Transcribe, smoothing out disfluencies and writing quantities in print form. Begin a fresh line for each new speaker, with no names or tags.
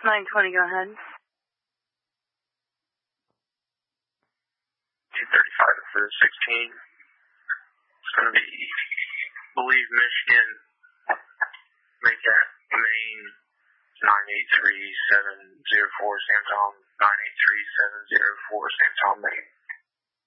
920, go ahead.
235 for 16. It's going to be, believe Michigan, make that main 983-704 San Tom, 983-704 San Tom main.